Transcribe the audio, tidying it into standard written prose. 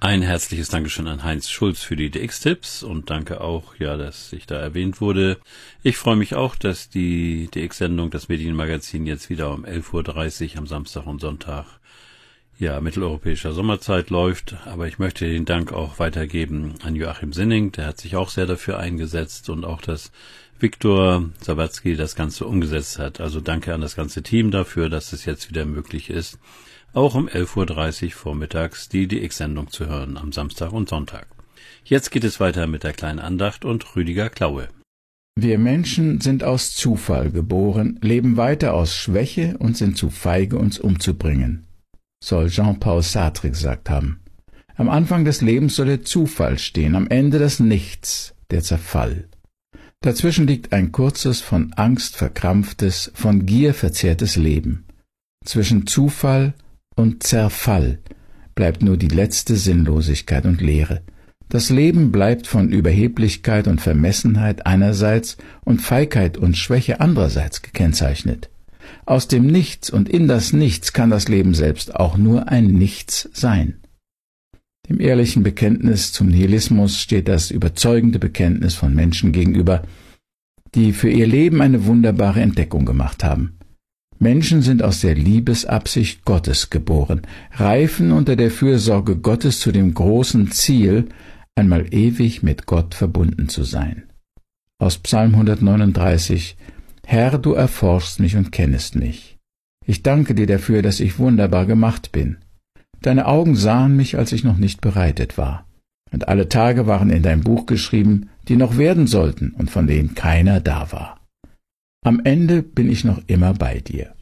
Ein herzliches Dankeschön an Heinz Schulz für die DX-Tipps und danke auch, dass ich da erwähnt wurde. Ich freue mich auch, dass die DX-Sendung, das Medienmagazin, jetzt wieder um 11.30 Uhr am Samstag und Sonntag, mitteleuropäischer Sommerzeit läuft. Aber ich möchte den Dank auch weitergeben an Joachim Sinning, der hat sich auch sehr dafür eingesetzt und auch, dass Viktor Sawatzki das Ganze umgesetzt hat. Also danke an das ganze Team dafür, dass es jetzt wieder möglich ist, auch um 11.30 Uhr vormittags die DX-Sendung zu hören am Samstag und Sonntag. Jetzt geht es weiter mit der kleinen Andacht und Rüdiger Klaue. Wir Menschen sind aus Zufall geboren, leben weiter aus Schwäche und sind zu feige, uns umzubringen, soll Jean-Paul Sartre gesagt haben. Am Anfang des Lebens soll der Zufall stehen, am Ende das Nichts, der Zerfall. Dazwischen liegt ein kurzes, von Angst verkrampftes, von Gier verzehrtes Leben. Zwischen Zufall und Zerfall bleibt nur die letzte Sinnlosigkeit und Leere. Das Leben bleibt von Überheblichkeit und Vermessenheit einerseits und Feigheit und Schwäche andererseits gekennzeichnet. Aus dem Nichts und in das Nichts kann das Leben selbst auch nur ein Nichts sein. Dem ehrlichen Bekenntnis zum Nihilismus steht das überzeugende Bekenntnis von Menschen gegenüber, die für ihr Leben eine wunderbare Entdeckung gemacht haben. Menschen sind aus der Liebesabsicht Gottes geboren, reifen unter der Fürsorge Gottes zu dem großen Ziel, einmal ewig mit Gott verbunden zu sein. Aus Psalm 139: Herr, du erforschst mich und kennest mich. Ich danke dir dafür, dass ich wunderbar gemacht bin. Deine Augen sahen mich, als ich noch nicht bereitet war. Und alle Tage waren in dein Buch geschrieben, die noch werden sollten und von denen keiner da war. Am Ende bin ich noch immer bei dir.